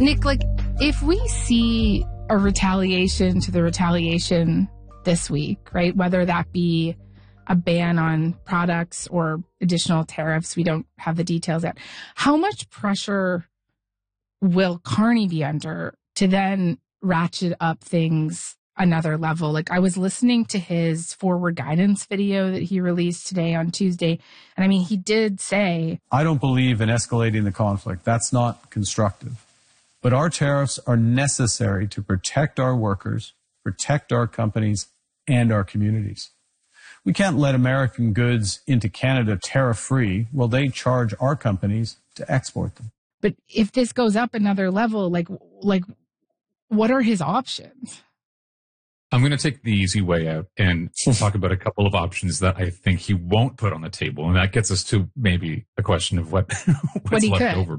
Nick, like, if we see a retaliation to the retaliation this week, right, whether that be a ban on products or additional tariffs, we don't have the details yet, how much pressure will Carney be under to then ratchet up things another level? Like, I was listening to his forward guidance video that he released today on Tuesday, and I mean, he did say, I don't believe in escalating the conflict. That's not constructive. But our tariffs are necessary to protect our workers, protect our companies, and our communities. We can't let American goods into Canada tariff-free while they charge our companies to export them. But if this goes up another level, like what are his options? I'm going to take the easy way out and talk about a couple of options that I think he won't put on the table. And that gets us to maybe a question of what's left over.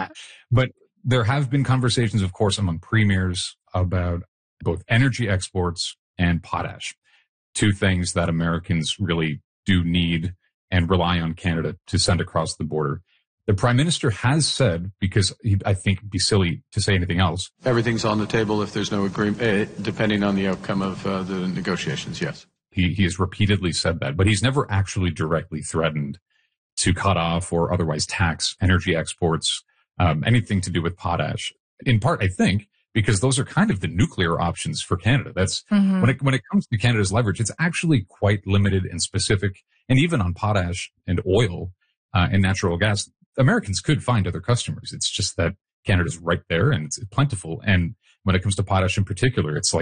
But there have been conversations, of course, among premiers about both energy exports and potash, two things that Americans really do need and rely on Canada to send across the border. The Prime Minister has said, because I think it'd be silly to say anything else, everything's on the table if there's no agreement, depending on the outcome of the negotiations, yes. He has repeatedly said that, but he's never actually directly threatened to cut off or otherwise tax energy exports, anything to do with potash. In part, I think, because those are kind of the nuclear options for Canada. That's when it comes to Canada's leverage, it's actually quite limited and specific. And even on potash and oil and natural gas, Americans could find other customers. It's just that Canada's right there and it's plentiful. And when it comes to potash in particular, it's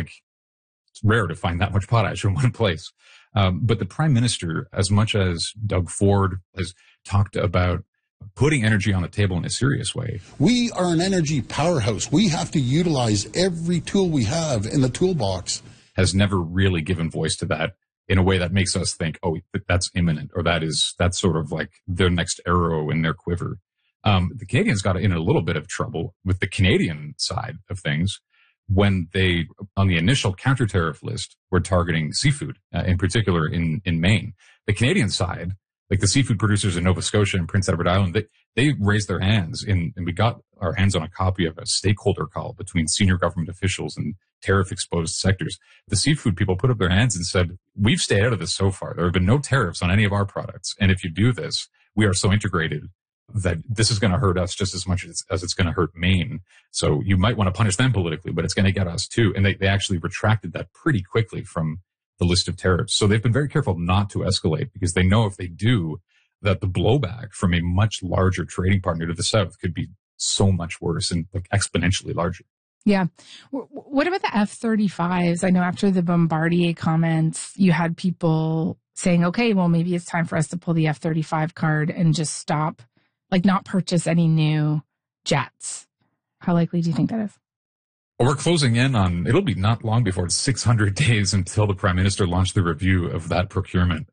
rare to find that much potash in one place. But the Prime Minister, as much as Doug Ford has talked about putting energy on the table in a serious way. We are an energy powerhouse. We have to utilize every tool we have in the toolbox. Has never really given voice to that in a way that makes us think, oh, that's imminent, or that's sort of like their next arrow in their quiver. The Canadians got in a little bit of trouble with the Canadian side of things when they, on the initial counter tariff list, were targeting seafood, in particular in Maine. The Canadian side, like the seafood producers in Nova Scotia and Prince Edward Island, they raised their hands, and we got our hands on a copy of a stakeholder call between senior government officials and tariff-exposed sectors. The seafood people put up their hands and said, we've stayed out of this so far. There have been no tariffs on any of our products. And if you do this, we are so integrated that this is going to hurt us just as much as it's going to hurt Maine. So you might want to punish them politically, but it's going to get us too. And they actually retracted that pretty quickly from the list of tariffs. So they've been very careful not to escalate because they know if they do, that the blowback from a much larger trading partner to the south could be so much worse and exponentially larger. Yeah. What about the F-35s? I know after the Bombardier comments, you had people saying, okay, well, maybe it's time for us to pull the F-35 card and just stop, not purchase any new jets. How likely do you think that is? Well, we're closing in on, it'll be not long before it's 600 days until the Prime Minister launched the review of that procurement.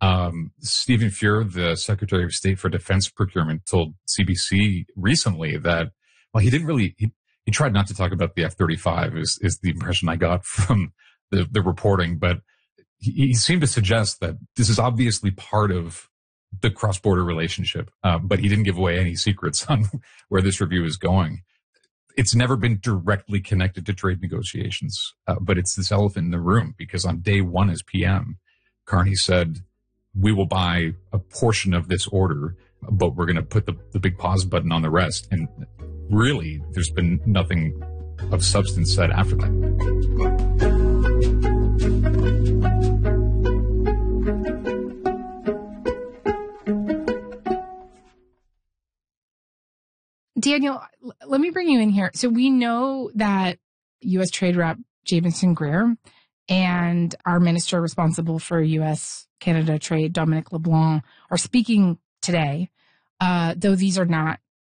Stephen Fuhr, the Secretary of State for Defense Procurement, told CBC recently that, well, he didn't really, he tried not to talk about the F-35 is the impression I got from the reporting, but he seemed to suggest that this is obviously part of the cross-border relationship, but he didn't give away any secrets on where this review is going. It's never been directly connected to trade negotiations, but it's this elephant in the room because on day one as PM, Carney said, we will buy a portion of this order, but we're going to put the big pause button on the rest. And really, there's been nothing of substance said after that. Daniel, let me bring you in here. So we know that U.S. Trade Rep Jamieson Greer and our minister responsible for U.S.-Canada trade, Dominic LeBlanc, are speaking today, though these are not